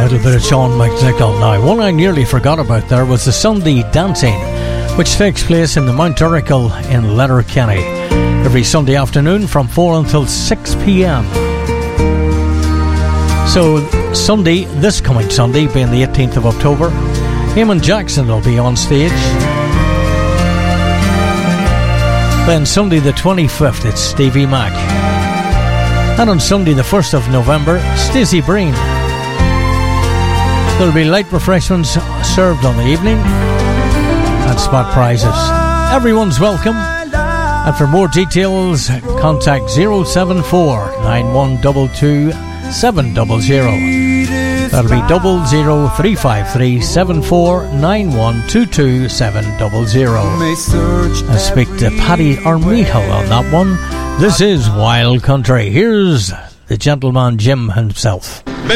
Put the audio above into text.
little bit of Sean McNichol now. One I nearly forgot about there was the Sunday dancing, which takes place in the Mount Oracle in Letterkenny every Sunday afternoon from 4 until 6 p.m. So Sunday, this coming Sunday, being the 18th of October, Eamon Jackson will be on stage. Then Sunday the 25th, it's Stevie Mac. And on Sunday the 1st of November, Stacey Breen. There'll be light refreshments served on the evening and spot prizes. Everyone's welcome. And for more details, contact 074 9122 700. That'll be 00353 749122 700. And speak to Paddy Armijo on that one. This is Wild Country. Here's the gentleman Jim himself.